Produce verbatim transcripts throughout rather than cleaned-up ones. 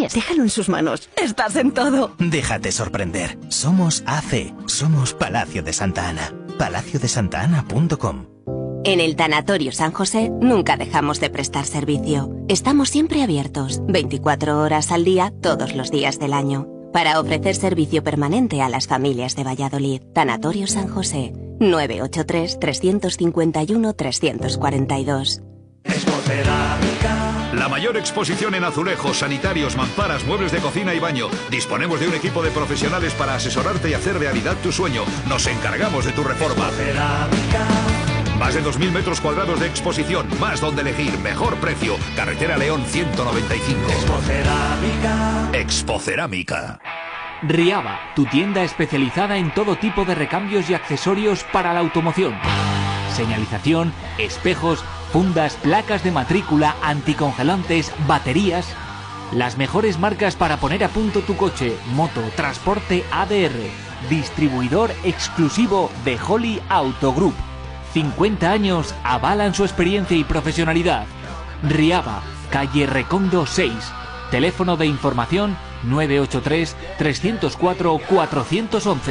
Reyes. Déjalo en sus manos. Estás en todo. Déjate sorprender. Somos A C. Somos Palacio de Santa Ana. palacio de santa ana punto com. En el Tanatorio San José nunca dejamos de prestar servicio. Estamos siempre abiertos, veinticuatro horas al día, todos los días del año, para ofrecer servicio permanente a las familias de Valladolid. Tanatorio San José, nueve ocho tres, tres cinco uno, tres cuatro dos. La mayor exposición en azulejos, sanitarios, mamparas, muebles de cocina y baño. Disponemos de un equipo de profesionales para asesorarte y hacer realidad tu sueño. Nos encargamos de tu reforma. Más de dos mil metros cuadrados de exposición, más donde elegir, mejor precio. Carretera León ciento noventa y cinco. Expocerámica. Expocerámica. Riaba, tu tienda especializada en todo tipo de recambios y accesorios para la automoción. Señalización, espejos, fundas, placas de matrícula, anticongelantes, baterías. Las mejores marcas para poner a punto tu coche, moto, transporte A D R. Distribuidor exclusivo de Holly Auto Group. cincuenta años avalan su experiencia y profesionalidad. Riaba, calle Recondo seis. Teléfono de información nueve ocho tres, tres cero cuatro, cuatro uno uno.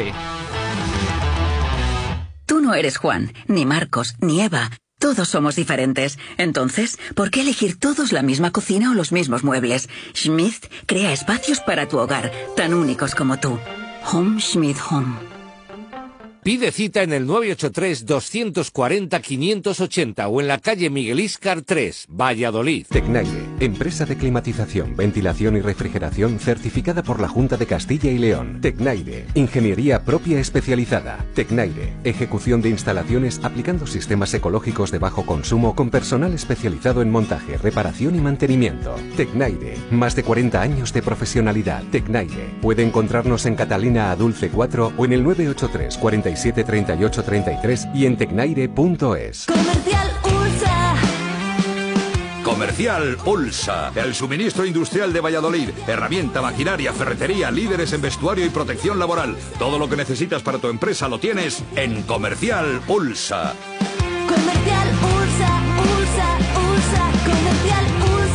Tú no eres Juan, ni Marcos, ni Eva. Todos somos diferentes. Entonces, ¿por qué elegir todos la misma cocina o los mismos muebles? Schmidt crea espacios para tu hogar, tan únicos como tú. Home Schmidt Home. Pide cita en el nueve ocho tres, dos cuatro cero, cinco ocho cero o en la calle Miguel Íscar tres, Valladolid. Tecnaire, empresa de climatización, ventilación y refrigeración certificada por la Junta de Castilla y León. Tecnaire, ingeniería propia especializada. Tecnaire, ejecución de instalaciones aplicando sistemas ecológicos de bajo consumo con personal especializado en montaje, reparación y mantenimiento. Tecnaire, más de cuarenta años de profesionalidad. Tecnaire, puede encontrarnos en Catalina Adulce cuatro o en el nueve ocho tres, cuarenta y siete, treinta y ocho, treinta y tres y en tecnaire punto es. Comercial Ulsa. Comercial Ulsa, el suministro industrial de Valladolid. Herramienta, maquinaria, ferretería, líderes en vestuario y protección laboral. Todo lo que necesitas para tu empresa lo tienes en Comercial Ulsa. Comercial Ulsa, Ulsa, Ulsa, Comercial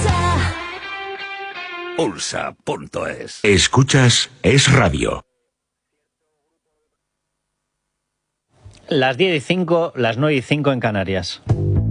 Ulsa. Ulsa punto es. Escuchas Es Radio. Las diez y cinco, las nueve y cinco en Canarias.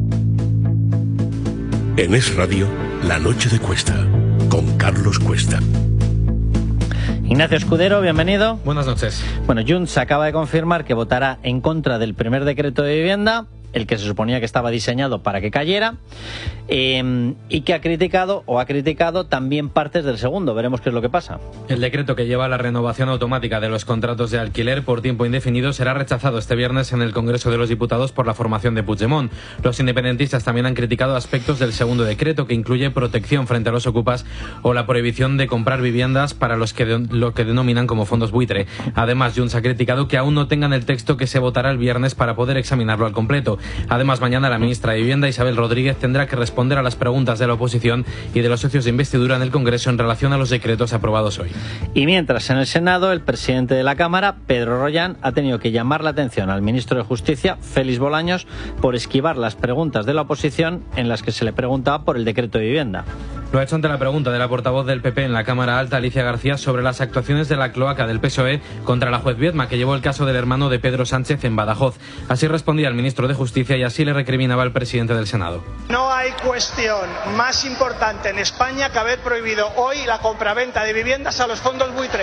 En Es Radio, La Noche de Cuesta, con Carlos Cuesta. Ignacio Escudero, bienvenido. Buenas noches. Bueno, Junts acaba de confirmar que votará en contra del primer decreto de vivienda, el que se suponía que estaba diseñado para que cayera, eh, y que ha criticado o ha criticado también partes del segundo. Veremos qué es lo que pasa. El decreto que lleva a la renovación automática de los contratos de alquiler por tiempo indefinido será rechazado este viernes en el Congreso de los Diputados por la formación de Puigdemont. Los independentistas también han criticado aspectos del segundo decreto, que incluye protección frente a los ocupas o la prohibición de comprar viviendas para los que de, lo que denominan como fondos buitre. Además, Junts ha criticado que aún no tengan el texto que se votará el viernes para poder examinarlo al completo. Además, mañana la ministra de Vivienda, Isabel Rodríguez, tendrá que responder a las preguntas de la oposición y de los socios de investidura en el Congreso en relación a los decretos aprobados hoy. Y mientras, en el Senado, el presidente de la Cámara, Pedro Rollán, ha tenido que llamar la atención al ministro de Justicia, Félix Bolaños, por esquivar las preguntas de la oposición en las que se le preguntaba por el decreto de vivienda. Lo ha hecho ante la pregunta de la portavoz del P P en la Cámara Alta, Alicia García, sobre las actuaciones de la cloaca del P S O E contra la juez Viedma, que llevó el caso del hermano de Pedro Sánchez en Badajoz. Así respondía el ministro de Justicia y así le recriminaba al presidente del Senado. No hay cuestión más importante en España que haber prohibido hoy la compraventa de viviendas a los fondos buitre.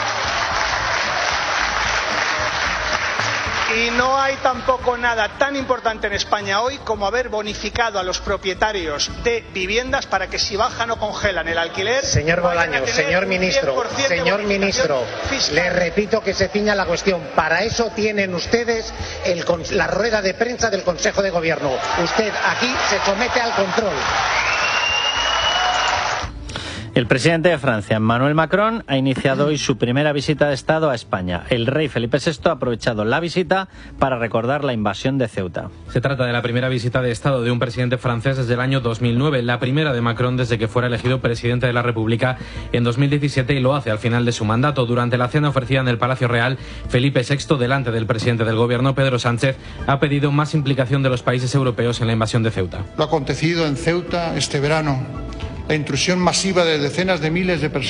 Y no hay tampoco nada tan importante en España hoy como haber bonificado a los propietarios de viviendas para que si bajan o congelan el alquiler... Señor Bolaños, señor ministro, señor ministro, le repito que se ciña la cuestión. Para eso tienen ustedes el, la rueda de prensa del Consejo de Gobierno. Usted aquí se somete al control. El presidente de Francia, Emmanuel Macron, ha iniciado hoy su primera visita de Estado a España. El rey Felipe sexto ha aprovechado la visita para recordar la invasión de Ceuta. Se trata de la primera visita de Estado de un presidente francés desde el año dos mil nueve, la primera de Macron desde que fuera elegido presidente de la República en dos mil diecisiete, y lo hace al final de su mandato. Durante la cena ofrecida en el Palacio Real, Felipe sexto, delante del presidente del Gobierno, Pedro Sánchez, ha pedido más implicación de los países europeos en la invasión de Ceuta. Lo acontecido en Ceuta este verano, la intrusión masiva de decenas de miles de personas